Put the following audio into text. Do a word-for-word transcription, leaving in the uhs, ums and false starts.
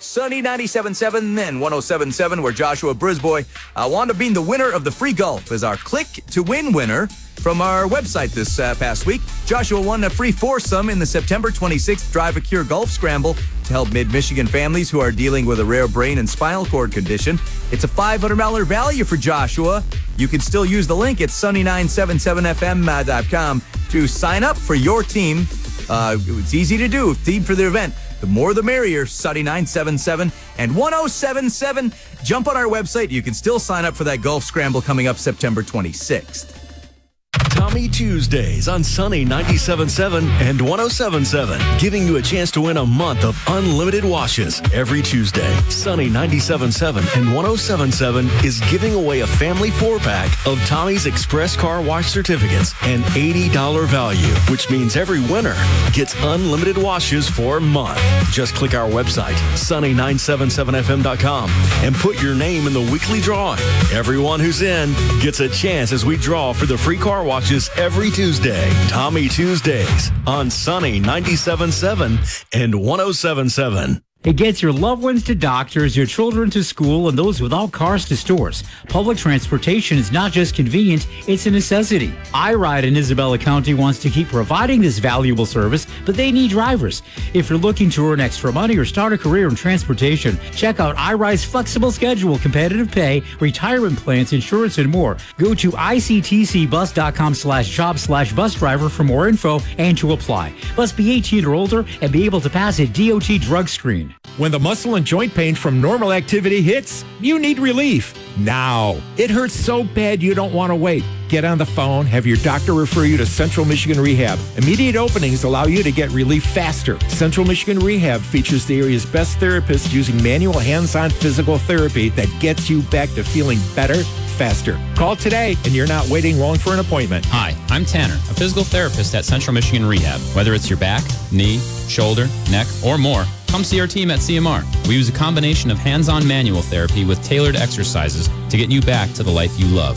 Sunny ninety-seven point seven and one oh seven point seven, where Joshua Brisboy uh, wound up being the winner of the free golf as our Click to Win winner from our website this uh, past week. Joshua won a free foursome in the September twenty-sixth Drive a Cure Golf Scramble to help mid-Michigan families who are dealing with a rare brain and spinal cord condition. It's a five hundred dollars value for Joshua. You can still use the link at sunny nine seven seven f m dot com to sign up for your team. Uh, it's easy to do. Theme for the event. The more the merrier. Sunny nine seven seven and one oh seven seven. Jump on our website. You can still sign up for that golf scramble coming up September twenty-sixth. Tommy Tuesdays on Sunny ninety-seven point seven and one oh seven point seven, giving you a chance to win a month of unlimited washes every Tuesday. Sunny ninety-seven point seven and one oh seven point seven is giving away a family four-pack of Tommy's Express Car Wash certificates, an eighty dollars value, which means every winner gets unlimited washes for a month. Just click our website, sunny nine seven seven f m dot com, and put your name in the weekly drawing. Everyone who's in gets a chance as we draw for the free car washes every Tuesday. Tommy Tuesdays on Sunny ninety-seven point seven and one oh seven point seven. It gets your loved ones to doctors, your children to school, and those without cars to stores. Public transportation is not just convenient, it's a necessity. iRide in Isabella County wants to keep providing this valuable service, but they need drivers. If you're looking to earn extra money or start a career in transportation, check out iRide's flexible schedule, competitive pay, retirement plans, insurance, and more. Go to ictcbus.com slash job slash bus driver for more info and to apply. Must be eighteen or older and be able to pass a D O T drug screen. When the muscle and joint pain from normal activity hits, you need relief now. It hurts so bad you don't want to wait. Get on the phone, have your doctor refer you to Central Michigan Rehab. Immediate openings allow you to get relief faster. Central Michigan Rehab features the area's best therapists using manual hands-on physical therapy that gets you back to feeling better faster. Call today and you're not waiting long for an appointment. Hi, I'm Tanner, a physical therapist at Central Michigan Rehab. Whether it's your back, knee, shoulder, neck, or more, come see our team at C M R. We use a combination of hands-on manual therapy with tailored exercises to get you back to the life you love.